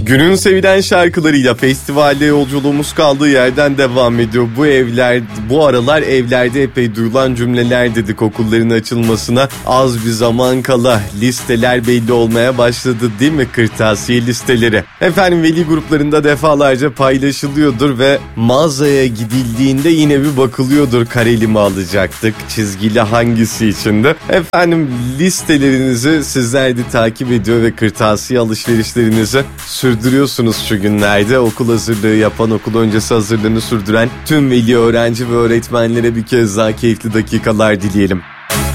Günün sevilen şarkılarıyla festivalde yolculuğumuz kaldığı yerden devam ediyor. Bu aralar evlerde epey duyulan cümleler dedik, okulların açılmasına az bir zaman kala. Listeler belli olmaya başladı değil mi, kırtasiye listeleri? Efendim veli gruplarında defalarca paylaşılıyordur ve mağazaya gidildiğinde yine bir bakılıyordur, kareli mi alacaktık, çizgili hangisi içinde. Efendim listelerinizi sizler de takip ediyor ve kırtasiye alışverişlerinizi sürdürüyorsunuz şu günlerde. Okul hazırlığı yapan, okul öncesi hazırlığını sürdüren tüm veli, öğrenci ve öğretmenlere bir kez daha keyifli dakikalar dileyelim.